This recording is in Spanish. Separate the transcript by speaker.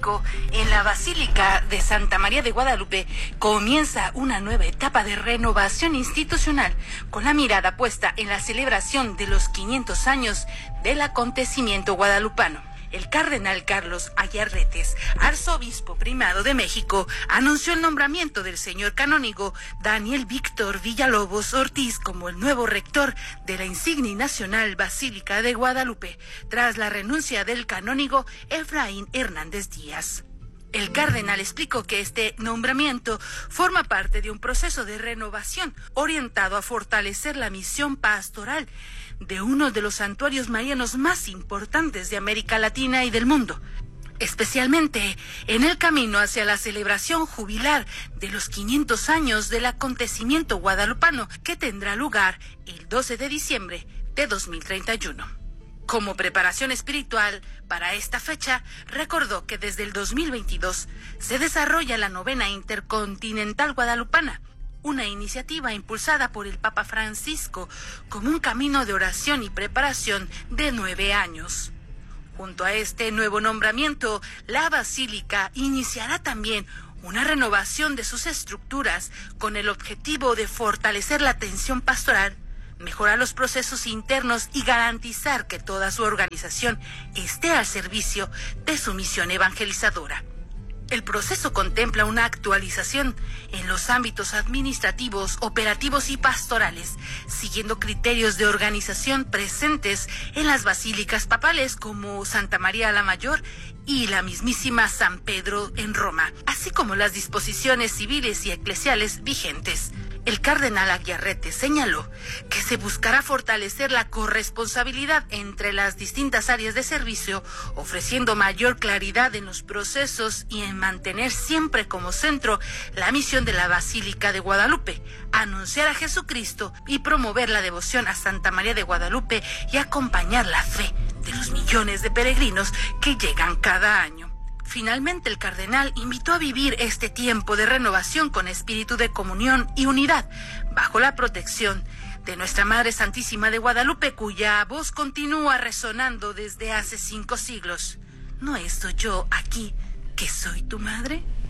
Speaker 1: México, en la Basílica de Santa María de Guadalupe, comienza una nueva etapa de renovación institucional, con la mirada puesta en la celebración de los 500 años del acontecimiento guadalupano. El cardenal Carlos Ayarretes, arzobispo primado de México, anunció el nombramiento del señor canónigo Daniel Víctor Villalobos Ortiz como el nuevo rector de la insignia y nacional Basílica de Guadalupe, tras la renuncia del canónigo Efraín Hernández Díaz. El cardenal explicó que este nombramiento forma parte de un proceso de renovación orientado a fortalecer la misión pastoral de uno de los santuarios marianos más importantes de América Latina y del mundo, especialmente en el camino hacia la celebración jubilar de los 500 años del acontecimiento guadalupano, que tendrá lugar el 12 de diciembre de 2031. Como preparación espiritual para esta fecha, recordó que desde el 2022 se desarrolla la novena intercontinental guadalupana, una iniciativa impulsada por el Papa Francisco como un camino de oración y preparación de 9 años. Junto a este nuevo nombramiento, la Basílica iniciará también una renovación de sus estructuras con el objetivo de fortalecer la atención pastoral, mejorar los procesos internos y garantizar que toda su organización esté al servicio de su misión evangelizadora. El proceso contempla una actualización en los ámbitos administrativos, operativos y pastorales, siguiendo criterios de organización presentes en las basílicas papales como Santa María la Mayor y la mismísima San Pedro en Roma, así como las disposiciones civiles y eclesiales vigentes. El cardenal Ayarretes señaló que se buscará fortalecer la corresponsabilidad entre las distintas áreas de servicio, ofreciendo mayor claridad en los procesos y en mantener siempre como centro la misión de la Basílica de Guadalupe, anunciar a Jesucristo y promover la devoción a Santa María de Guadalupe y acompañar la fe de los millones de peregrinos que llegan cada año. Finalmente, el cardenal invitó a vivir este tiempo de renovación con espíritu de comunión y unidad, bajo la protección de Nuestra Madre Santísima de Guadalupe, cuya voz continúa resonando desde hace 5 siglos. ¿No estoy yo aquí, que soy tu madre?